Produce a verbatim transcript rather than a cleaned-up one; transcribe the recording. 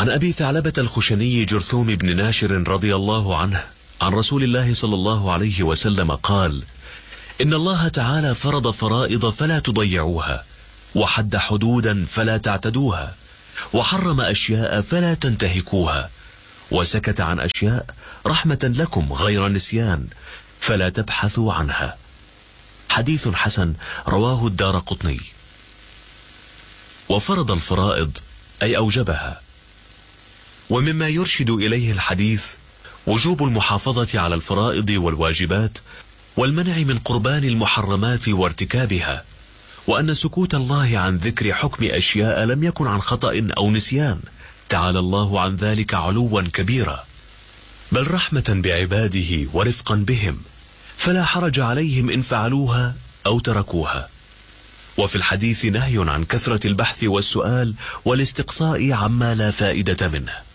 عن أبي ثعلبة الخشني جرثوم بن ناشر رضي الله عنه عن رسول الله صلى الله عليه وسلم قال: إن الله تعالى فرض فرائض فلا تضيعوها، وحد حدودا فلا تعتدوها، وحرم أشياء فلا تنتهكوها، وسكت عن أشياء رحمة لكم غير نسيان فلا تبحثوا عنها. حديث حسن رواه الدارقطني. وفرض الفرائض أي أوجبها. ومما يرشد إليه الحديث وجوب المحافظة على الفرائض والواجبات، والمنع من قربان المحرمات وارتكابها، وأن سكوت الله عن ذكر حكم أشياء لم يكن عن خطأ أو نسيان، تعالى الله عن ذلك علوا كبيرا، بل رحمة بعباده ورفقا بهم، فلا حرج عليهم إن فعلوها أو تركوها. وفي الحديث نهي عن كثرة البحث والسؤال والاستقصاء عما لا فائدة منه.